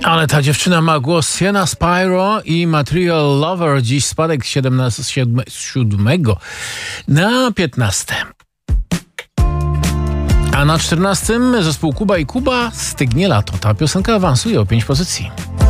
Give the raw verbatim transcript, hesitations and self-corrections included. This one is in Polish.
Ale ta dziewczyna ma głos. Sienna Spyro i Material Lover. Dziś spadek siódmego na piętnaste. A na czternastym zespół Kuba i Kuba, Stygnie lato. Ta piosenka awansuje o pięć pozycji.